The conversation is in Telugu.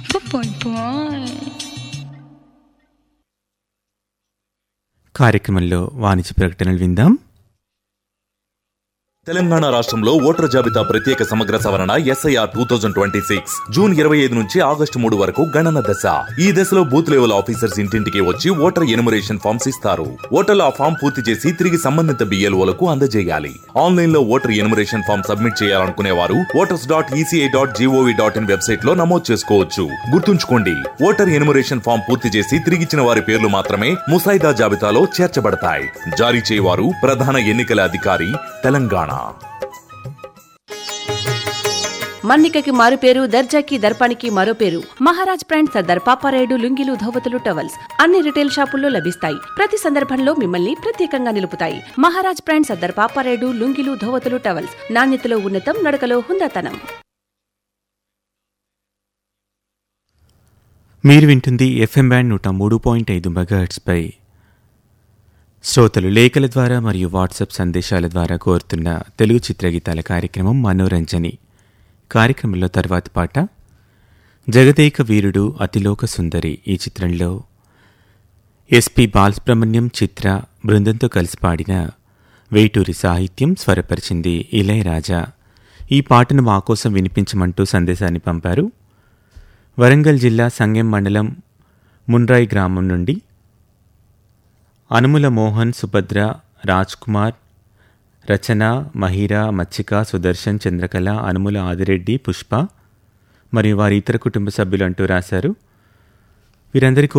కార్యక్రమంలో వాణిజ్య ప్రకటనలు విందాం. తెలంగాణ రాష్ట్రంలో ఓటర్ జాబితా ప్రత్యేక సమగ్ర సవరణ SIR 2026 జూన్ 25 నుంచి ఆగస్టు 3 వరకు గణన దశ. ఈ దశలో బూత్ లెవెల్ ఆఫీసర్స్ ఇంటింటికి వచ్చి ఓటర్ ఎనుమరేషన్ ఫామ్స్ ఇస్తారు. ఓటర్లు ఆ ఫామ్ పూర్తి చేసి తిరిగి సంబంధిత BLOలకు అందజేయాలి. ఆన్లైన్ లో ఓటర్ ఎనుమరేషన్ ఫామ్ సబ్మిట్ చేయాలనుకునే వారు voters.eci.gov.in వెబ్సైట్ లో నమోదు చేసుకోవచ్చు. గుర్తుంచుకోండి, ఓటర్ ఎనుమరేషన్ ఫామ్ పూర్తి చేసి తిరిగిచ్చిన వారి పేర్లు మాత్రమే ముసాయిదా జాబితాలో చేర్చబడతాయి. జారీ చేయవారు ప్రధాన ఎన్నికల అధికారి, తెలంగాణ. మన్నికకి మారు పేరు, దర్జాకి దర్పానికి మరో పేరు. మహారాజ్ బ్రాండ్ సర్దార్ పాపారాయుడు లుంగీలు, ధోవతులు, టవల్స్ అన్ని రిటైల్ షాపుల్లో లభిస్తాయి. ప్రతి సందర్భంలో మిమ్మల్ని ప్రత్యేకంగా నిలుపుతాయి. మహారాజ్ బ్రాండ్ సర్దార్ పాపారాయుడు లుంగీలు, ధోవతులు, టవల్స్ నాణ్యతలో ఉన్నతం, నడకలో హుందాతనం. మీరు వింటుంది FM బ్యాండ్ 103.5 మెగాహెర్ట్జ్ పై. శ్రోతలు లేఖల ద్వారా మరియు వాట్సాప్ సందేశాల ద్వారా కోరుతున్న తెలుగు చిత్రగీతాల కార్యక్రమం మనోరంజని. కార్యక్రమంలో తర్వాతి పాట జగదేక వీరుడు అతిలోక సుందరి. ఈ చిత్రంలో SP బాలసుబ్రహ్మణ్యం, చిత్ర బృందంతో కలిసి పాడిన వేటూరి సాహిత్యం, స్వరపరిచింది ఇళయరాజా. ఈ పాటను మా కోసం వినిపించమంటూ సందేశాన్ని పంపారు. వరంగల్ జిల్లా సంగెం మండలం మున్రాయి గ్రామం నుండి అనుముల మోహన్, సుభద్ర, రాజ్ కుమార్, రచన, మహిరా, మచ్చిక, సుదర్శన్, చంద్రకళ, అనుముల ఆదిరెడ్డి, పుష్ప మరియు వారి ఇతర కుటుంబ సభ్యులు అంటూ రాశారు. వీరందరికీ